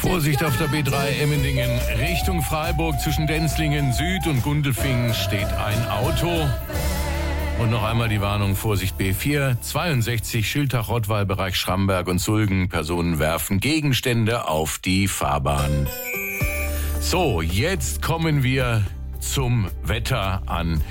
Vorsicht auf der B3 Emmendingen Richtung Freiburg. Zwischen Denzlingen Süd und Gundelfingen steht ein Auto. Und noch einmal die Warnung, Vorsicht B4, 62 Schiltach-Rottweil, Bereich Schramberg und Sulgen. Personen werfen Gegenstände auf die Fahrbahn. So, jetzt kommen wir zum Wetter an.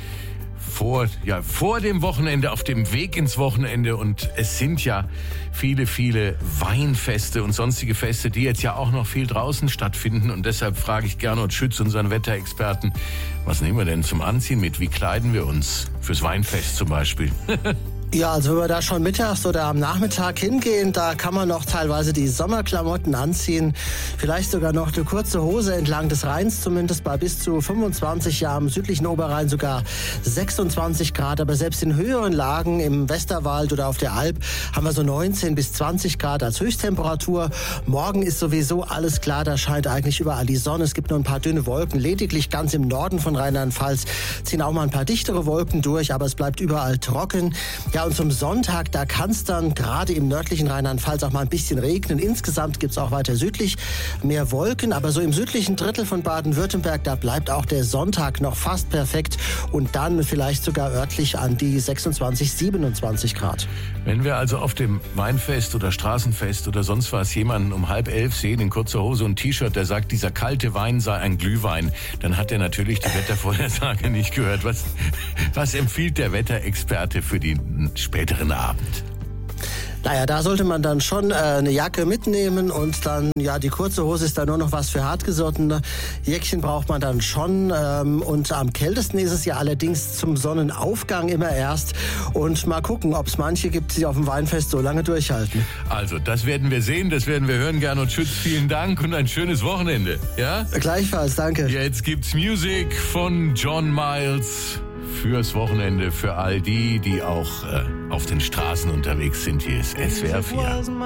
Vor dem Wochenende, auf dem Weg ins Wochenende, und es sind ja viele Weinfeste und sonstige Feste, die jetzt ja auch noch viel draußen stattfinden, und deshalb frage ich Gernot Schütz, unseren Wetterexperten, was nehmen wir denn zum Anziehen mit? Wie kleiden wir uns fürs Weinfest zum Beispiel? Ja, also wenn wir da schon mittags oder am Nachmittag hingehen, da kann man noch teilweise die Sommerklamotten anziehen. Vielleicht sogar noch eine kurze Hose entlang des Rheins, zumindest bei bis zu 25, ja am südlichen Oberrhein sogar 26 Grad. Aber selbst in höheren Lagen im Westerwald oder auf der Alp haben wir so 19 bis 20 Grad als Höchsttemperatur. Morgen ist sowieso alles klar, da scheint eigentlich überall die Sonne. Es gibt nur ein paar dünne Wolken. Lediglich ganz im Norden von Rheinland-Pfalz ziehen auch mal ein paar dichtere Wolken durch, aber es bleibt überall trocken. Ja, und zum Sonntag, da kann es dann gerade im nördlichen Rheinland-Pfalz auch mal ein bisschen regnen. Insgesamt gibt es auch weiter südlich mehr Wolken, aber so im südlichen Drittel von Baden-Württemberg, da bleibt auch der Sonntag noch fast perfekt und dann vielleicht sogar örtlich an die 26, 27 Grad. Wenn wir also auf dem Weinfest oder Straßenfest oder sonst was jemanden um 10:30 sehen in kurzer Hose und T-Shirt, der sagt, dieser kalte Wein sei ein Glühwein, dann hat er natürlich die Wettervorhersage nicht gehört. Was empfiehlt der Wetterexperte für den späteren Abend? Naja, da sollte man dann schon eine Jacke mitnehmen und dann, ja, die kurze Hose ist dann nur noch was für hartgesottene. Jäckchen braucht man dann schon und am kältesten ist es ja allerdings zum Sonnenaufgang immer erst. Und mal gucken, ob es manche gibt, die auf dem Weinfest so lange durchhalten. Also, das werden wir sehen, das werden wir hören. Gernot Schütz, vielen Dank und ein schönes Wochenende. Ja? Gleichfalls, danke. Jetzt gibt's Musik von John Miles fürs Wochenende, für all die auch auf den Straßen unterwegs sind. Hier ist SWR 4.